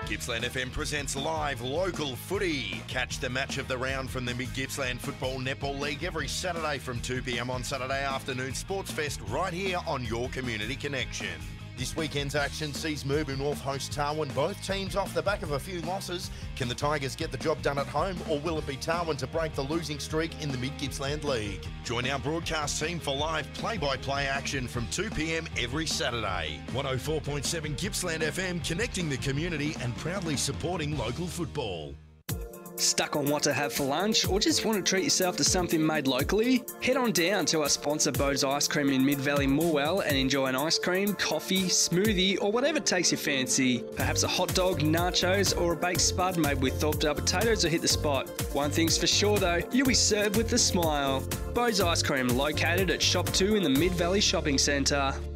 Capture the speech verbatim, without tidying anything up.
Gippsland F M presents live local footy. Catch the match of the round from the Mid-Gippsland Football Netball League every Saturday from two p m on Saturday afternoon Sports Fest right here on your Community Connection. This weekend's action sees Murbu North host Tarwin. Both teams off the back of a few losses. Can the Tigers get the job done at home, or will it be Tarwin to break the losing streak in the Mid-Gippsland League? Join our broadcast team for live play-by-play action from two p m every Saturday. one oh four point seven Gippsland F M, connecting the community and proudly supporting local football. Stuck on what to have for lunch, or just want to treat yourself to something made locally? Head on down to our sponsor Bo's Ice Cream in Mid-Valley Morwell and enjoy an ice cream, coffee, smoothie or whatever takes your fancy. Perhaps a hot dog, nachos or a baked spud made with thawed up potatoes will hit the spot. One thing's for sure though, you'll be served with a smile. Bo's Ice Cream, located at Shop two in the Mid-Valley Shopping Centre.